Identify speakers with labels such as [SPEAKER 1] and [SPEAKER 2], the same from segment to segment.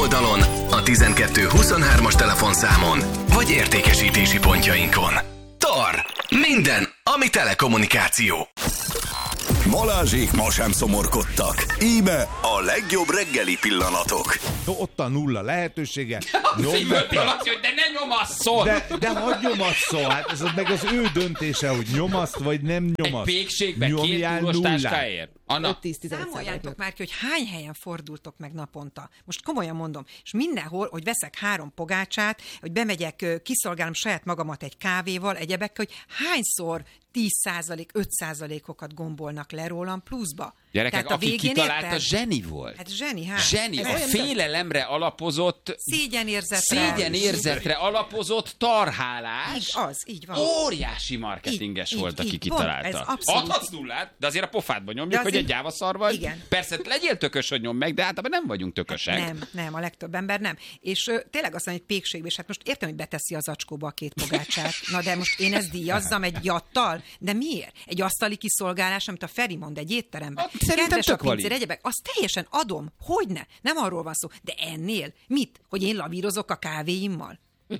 [SPEAKER 1] weboldalon, a 1223-as telefonszámon, vagy értékesítési pontjainkon. TAR. Minden, ami telekommunikáció.
[SPEAKER 2] Balázsék ma sem szomorkodtak. Íme a legjobb reggeli pillanatok.
[SPEAKER 3] Ott a nulla lehetősége.
[SPEAKER 4] Figyelte azt, hogy de ne nyomasszon!
[SPEAKER 3] De hadd nyomasszon, hát ez meg az ő döntése, hogy nyomaszt vagy nem nyomaszt.
[SPEAKER 4] Egy pékségben 2 túros táskáért. Anna,
[SPEAKER 5] 5-10-15%.
[SPEAKER 6] Számoljátok már ki, hogy hány helyen fordultok meg naponta. Most komolyan mondom. És mindenhol, hogy veszek 3 pogácsát, hogy bemegyek, kiszolgálom saját magamat egy kávéval, egyebekkel, hogy hányszor 10%, 5%-okat gombolnak le rólam pluszba.
[SPEAKER 4] gyerekek,
[SPEAKER 6] Tehát
[SPEAKER 4] aki kitalálta, zseni volt.
[SPEAKER 6] Hát zseni, hát.
[SPEAKER 4] Zseni, a félelemre alapozott,
[SPEAKER 6] szégyenérzetre
[SPEAKER 4] alapozott tarhálás.
[SPEAKER 6] Így van.
[SPEAKER 4] Óriási marketinges volt, aki kitalálta.
[SPEAKER 6] Ez abszolút.
[SPEAKER 4] Adhatsz nullát, de azért a pofádba nyomjuk,
[SPEAKER 6] azért,
[SPEAKER 4] hogy egy gyávaszar vagy.
[SPEAKER 6] Igen.
[SPEAKER 4] Persze, legyél tökös, hogy nyom meg, de általában nem vagyunk tökösek.
[SPEAKER 6] Nem, a legtöbb ember nem. És tényleg azt mondja, hogy pékségbe, és hát most értem, hogy beteszi az zacskóba a 2 pogácsát. Na de most én ezt díjazzam egy jattal? De miért? Egy asztali kiszolgálás, amit a Feri mond egy étteremben.
[SPEAKER 4] Szerintem
[SPEAKER 6] Kedves a
[SPEAKER 4] tök valid.
[SPEAKER 6] pincér, egyebek, azt teljesen adom. Hogyne? Nem arról van szó. De ennél? Mit? Hogy én lavírozok a kávéimmal?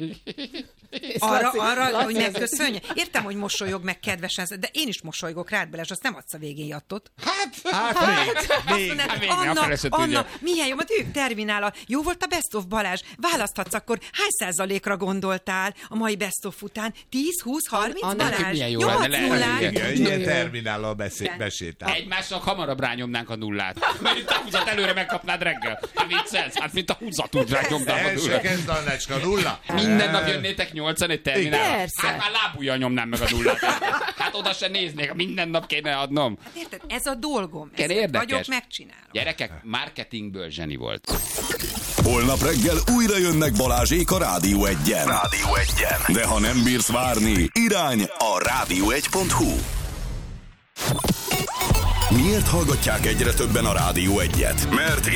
[SPEAKER 6] Arra, hogy megköszönje. Értem, hogy mosolyog meg kedvesen, de én is mosolygok rád, Balázs, azt nem adsz a végén jattot.
[SPEAKER 3] Még.
[SPEAKER 6] Anna, milyen jó, mert ők terminál. Jó volt a Best of, Balázs. Választhatsz akkor, hány százalékra gondoltál a mai Best of után? 10, 20, 30, Balázs?
[SPEAKER 4] milyen jó
[SPEAKER 6] Nyomadsz
[SPEAKER 4] lenne,
[SPEAKER 6] nullát?
[SPEAKER 3] Igen, ilyen terminállal besétál.
[SPEAKER 4] Egymásnak hamarabb rányomnánk a nullát. Mert itt a húzat előre megkapnád reggel. Hát viccelsz? Hát mint a húzat úgy rányomnám a
[SPEAKER 3] Első
[SPEAKER 4] nullát.
[SPEAKER 3] kezd Annecska, nulla.
[SPEAKER 4] Minden nap jönnétek 8-an egy terminálra.
[SPEAKER 5] Persze.
[SPEAKER 4] Hát már lábujjal nyomnám meg a nullát. Hát oda se néznék, minden nap kéne adnom.
[SPEAKER 6] Érted? Ez a dolgom.
[SPEAKER 4] Igen,
[SPEAKER 6] Ezért
[SPEAKER 4] érdekes.
[SPEAKER 6] vagyok, megcsinálom.
[SPEAKER 4] Gyerekek, marketingből zseni volt.
[SPEAKER 2] Holnap reggel újra jönnek Balázsék a Rádió 1-en. De ha nem bírsz várni, irány a rádió1.hu. Miért hallgatják egyre többen a Rádió 1-et? Mert